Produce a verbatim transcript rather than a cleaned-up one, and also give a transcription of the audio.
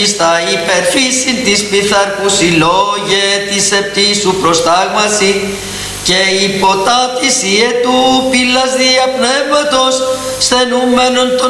Στα υπερφύσιν της πειθαρχού συλλόγε της επτήσου προστάγμαση και υποτάτηση ετού πύλας διαπνεύματος στενούμενον των